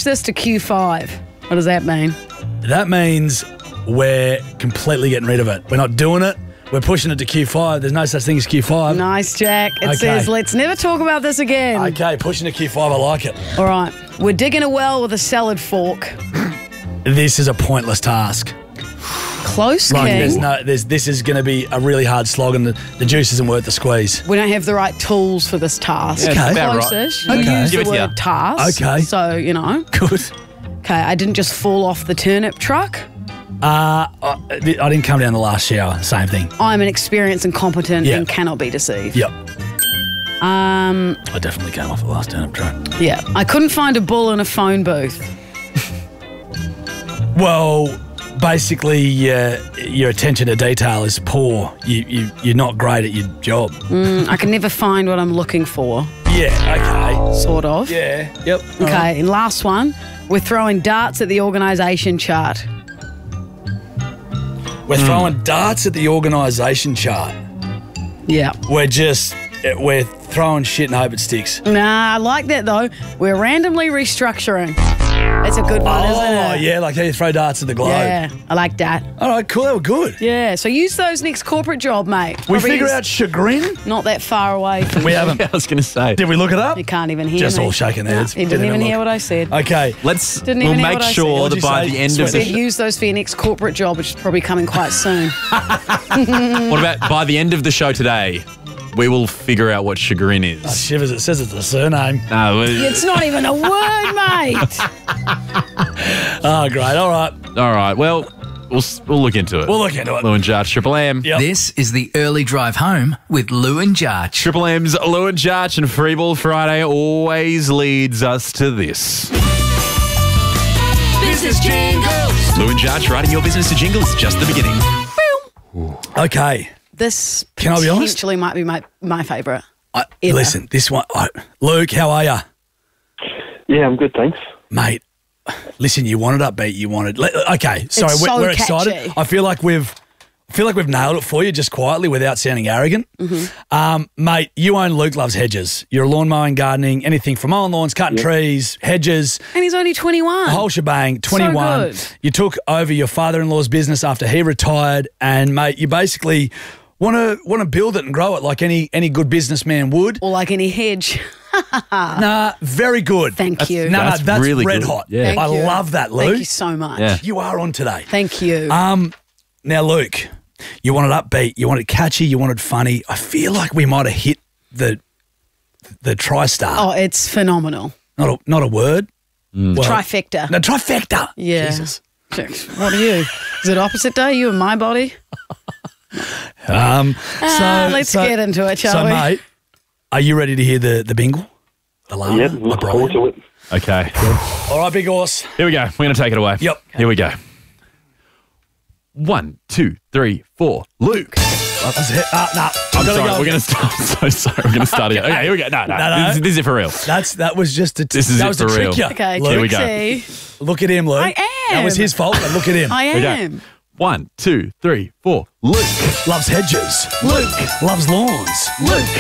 this to Q5. What does that mean? That means we're completely getting rid of it. We're not doing it. We're pushing it to Q5. There's no such thing as Q5. Nice, Jack. It says, let's never talk about this again. Okay, pushing to Q5. I like it. All right. We're digging a well with a salad fork. This is a pointless task. Close, Like, King. this is going to be a really hard slog, and the juice isn't worth the squeeze. We don't have the right tools for this task. Yeah, it's about right. Close-ish. Okay. You use Give the it to word you. task. Okay. So, you know. Good. Okay, I didn't just fall off the turnip truck. I didn't come down the last shower. Same thing. I'm an experienced and competent Yeah. and cannot be deceived. Yep. I definitely came off the last turnip truck. Yeah. I couldn't find a bull in a phone booth. Well, basically, your attention to detail is poor. You're not great at your job. I can never find what I'm looking for. Yeah, okay. Sort of. Yeah, yep. Okay, and last one. We're throwing darts at the organisation chart. We're throwing darts at the organisation chart. Yeah. We're throwing shit and hope it sticks. Nah, I like that though. We're randomly restructuring. That's a good one, isn't Oh, it? yeah, like how you throw darts at the globe. Yeah, I like that. All right, cool. They were good. Yeah, so use those next corporate job, mate. We Probably figure is out chagrin. not that far away from We you. haven't. I was going to say. Did we look it up? You can't even hear Just me. all shaking their No, heads. he didn't even hear what I said. Okay. We'll Didn't even hear make what I said. sure What'd that you by say? the end I of said the use those for your next corporate job, which is probably coming quite soon. what about by the end of the show today, we will figure out what chagrin is. Shivers, it says it's a surname. No, It's not even a word, mate. Oh, great. All right. all right. Well, we'll look into it. We'll look into it. Lou and Jarch, Triple M. Yep. This is the early drive home with Lou and Jarch. Triple M's Lou and Jarch and Freeball Friday always leads us to this. Business jingles. Lou and Jarch writing your business to jingles, just the beginning. Okay. This Can I be honest? potentially might be my favourite. Ever. Listen, this one. Luke, how are you? Yeah, I'm good, thanks. Mate, listen, you wanted upbeat. You wanted. Okay, sorry, It's we're, so we're excited. catchy. I feel like we've nailed it for you just quietly without sounding arrogant. Mate, you own Luke Loves Hedges. You're a lawn mowing, gardening, anything from mowing lawns, cutting trees, hedges, And he's only 21. the whole shebang. 21. good. You took over your father-in-law's business after he retired, and mate, you basically want to build it and grow it like any good businessman would. Or like any hedge. Nah, very good. Thank you. No, That's that's really red good. hot. Yeah. Thank I you. love that, Luke. Thank you so much. Yeah. You are on today. Thank you. Now, Luke, you wanted upbeat, you wanted catchy, you wanted funny. I feel like we might have hit the TriStar. oh, it's phenomenal. Not a word. Well, Trifecta. No, trifecta. Yeah. Jesus. What are you? Is it opposite day? You and my body? Let's get into it, shall we? mate, are you ready to hear the bingle? The llama? Yep, The look Brian? forward to it. Okay. All right, big horse. Here we go. We're going to take it away. Yep. Here we go. 1, 2, 3, 4. Luke. Nah, I'm sorry. We're going to start. I'm so sorry. We're going to start again. Okay, here we go. No. No. This is it for real. That was just This is that it was for to trick real. you. Okay, Luke. Here we go. Trixie. Look at him, Luke. I am. That was his fault, but look at him. I we go. am. 1, 2, 3, 4. Luke. Loves hedges. Luke. Loves lawns. Luke.